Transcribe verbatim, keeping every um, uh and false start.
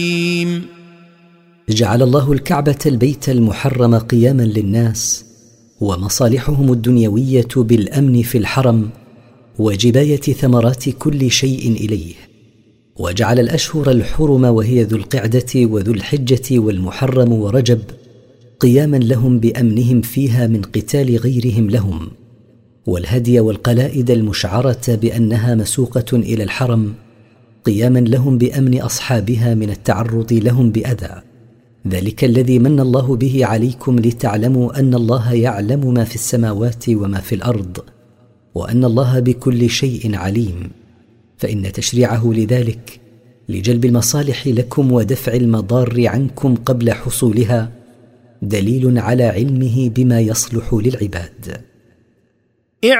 جعل الله الكعبة البيت المحرم قياما للناس ومصالحهم الدنيوية بالأمن في الحرم وجباية ثمرات كل شيء إليه، وجعل الأشهر الحرم وهي ذو القعدة وذو الحجة والمحرم ورجب قياما لهم بأمنهم فيها من قتال غيرهم لهم، والهدي والقلائد المشعرة بأنها مسوقة إلى الحرم قياما لهم بأمن أصحابها من التعرض لهم بأذى. ذلك الذي من الله به عليكم لتعلموا أن الله يعلم ما في السماوات وما في الأرض، وأن الله بكل شيء عليم. فإن تشريعه لذلك لجلب المصالح لكم ودفع المضار عنكم قبل حصولها دليل على علمه بما يصلح للعباد.